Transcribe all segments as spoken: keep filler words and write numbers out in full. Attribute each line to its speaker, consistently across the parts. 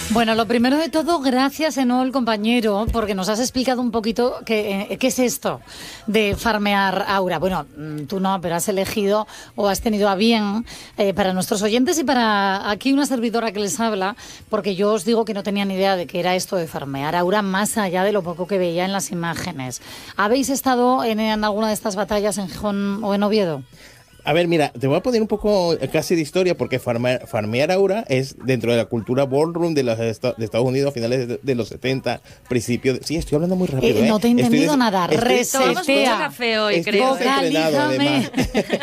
Speaker 1: Bueno, lo primero de todo, gracias, Enol, compañero, porque nos has explicado un poquito qué, eh, qué es esto de farmear aura. Bueno, tú no, pero has elegido o has tenido a bien eh, para nuestros oyentes y para aquí una servidora que les habla, porque yo os digo que no tenía ni idea de qué era esto de farmear aura, más allá de lo poco que veía en las imágenes. ¿Habéis estado en, en alguna de estas batallas en Gijón o en Oviedo?
Speaker 2: A ver, mira, te voy a poner un poco casi de historia porque farmear, farmear aura es dentro de la cultura ballroom de los de Estados Unidos a finales de, de los setenta, principios... De, sí, estoy hablando muy rápido,
Speaker 1: eh,
Speaker 2: ¿eh?
Speaker 1: No te he entendido
Speaker 2: des,
Speaker 1: nada. Resetea.
Speaker 3: Tomamos mucho café hoy,
Speaker 2: estoy
Speaker 3: creo.
Speaker 2: desentrenado, además.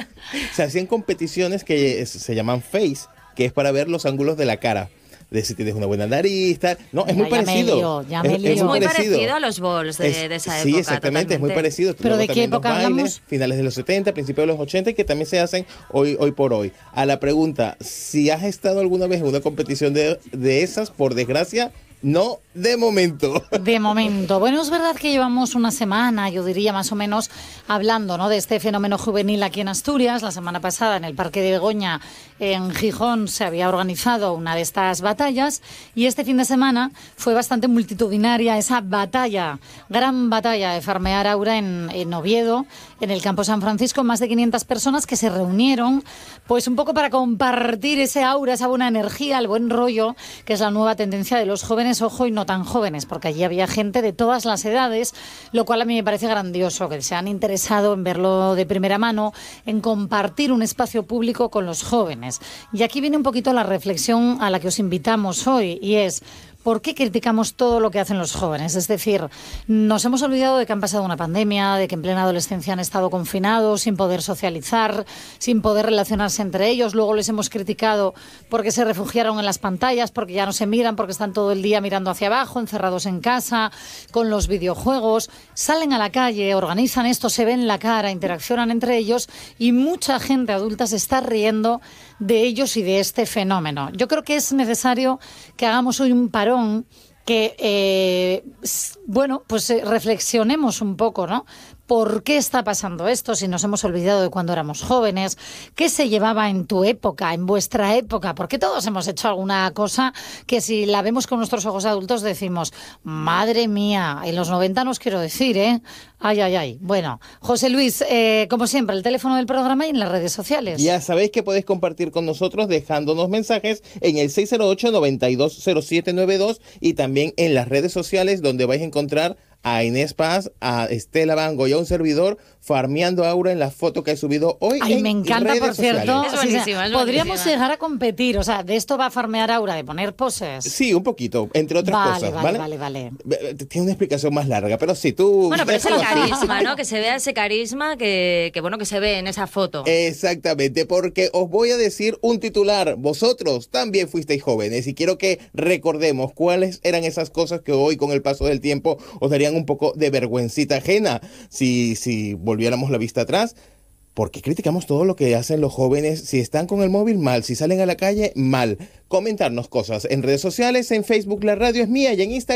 Speaker 2: Se hacían competiciones que se llaman face, que es para ver los ángulos de la cara. De si tienes una buena nariz, tal. No, es
Speaker 1: ya,
Speaker 2: muy
Speaker 1: ya
Speaker 2: parecido.
Speaker 1: Me lío, ya
Speaker 2: es,
Speaker 1: me
Speaker 2: es
Speaker 1: lío.
Speaker 3: Es muy
Speaker 2: parecido.
Speaker 3: parecido a los balls de,
Speaker 2: es,
Speaker 3: de esa época.
Speaker 2: Sí, exactamente,
Speaker 3: totalmente.
Speaker 2: es muy parecido.
Speaker 1: ¿Pero
Speaker 2: Luego
Speaker 1: de qué época
Speaker 2: bailes,
Speaker 1: hablamos?
Speaker 2: Finales de los setenta, principios de los ochenta, y que también se hacen hoy, hoy por hoy. A la pregunta, si has estado alguna vez en una competición de, de esas, por desgracia, no, de momento.
Speaker 1: De momento. Bueno, es verdad que llevamos una semana, yo diría más o menos, hablando, ¿no?, de este fenómeno juvenil aquí en Asturias. La semana pasada en el Parque de Begoña, en Gijón, se había organizado una de estas batallas y este fin de semana fue bastante multitudinaria esa batalla, gran batalla de farmear aura en, en Oviedo, en el Campo San Francisco, más de quinientas personas que se reunieron pues un poco para compartir ese aura, esa buena energía, el buen rollo, que es la nueva tendencia de los jóvenes, ojo, y no tan jóvenes, porque allí había gente de todas las edades, lo cual a mí me parece grandioso, que se han interesado en verlo de primera mano, en compartir un espacio público con los jóvenes. Y aquí viene un poquito la reflexión a la que os invitamos hoy, y es: ¿por qué criticamos todo lo que hacen los jóvenes? Es decir, nos hemos olvidado de que han pasado una pandemia, de que en plena adolescencia han estado confinados, sin poder socializar, sin poder relacionarse entre ellos. Luego les hemos criticado porque se refugiaron en las pantallas, porque ya no se miran, porque están todo el día mirando hacia abajo, encerrados en casa, con los videojuegos. Salen a la calle, organizan esto, se ven la cara, interaccionan entre ellos y mucha gente adulta se está riendo de ellos y de este fenómeno. Yo creo que es necesario que hagamos hoy un parón, que, eh, bueno, pues eh, reflexionemos un poco, ¿no? ¿Por qué está pasando esto? Si nos hemos olvidado de cuando éramos jóvenes, ¿qué se llevaba en tu época, en vuestra época? Porque todos hemos hecho alguna cosa que si la vemos con nuestros ojos adultos decimos, madre mía, en los noventa nos quiero decir, ¿eh? Ay, ay, ay. Bueno, José Luis, eh, como siempre, el teléfono del programa y en las redes sociales.
Speaker 2: Ya sabéis que podéis compartir con nosotros dejándonos mensajes en el seis cero ocho, nueve dos cero siete nueve dos y también en las redes sociales, donde vais a encontrar a Inés Paz, a Estela Bango y a un servidor farmeando aura en la foto que he subido hoy.
Speaker 1: Ay,
Speaker 2: en
Speaker 1: me encanta,
Speaker 2: redes
Speaker 1: por cierto.
Speaker 3: Es
Speaker 1: O sea,
Speaker 3: buenísima, es
Speaker 1: podríamos
Speaker 3: buenísima.
Speaker 1: llegar a competir, o sea, de esto va a farmear aura, de poner poses.
Speaker 2: Sí, un poquito, entre otras
Speaker 1: vale,
Speaker 2: cosas,
Speaker 1: vale,
Speaker 2: ¿vale?
Speaker 1: vale, vale.
Speaker 2: Tiene una explicación más larga, pero sí, tú...
Speaker 3: Bueno, pero es el
Speaker 2: déjalo así.
Speaker 3: carisma, ¿no? Que se vea ese carisma que, que, bueno, que se ve en esa foto.
Speaker 2: Exactamente, porque os voy a decir un titular. Vosotros también fuisteis jóvenes y quiero que recordemos cuáles eran esas cosas que hoy, con el paso del tiempo, os darían un poco de vergüencita ajena si, si volviéramos la vista atrás. ¿Por qué criticamos todo lo que hacen los jóvenes? Si están con el móvil, mal. Si salen a la calle, mal. Comentarnos cosas en redes sociales, en Facebook La Radio Es Mía y en Instagram.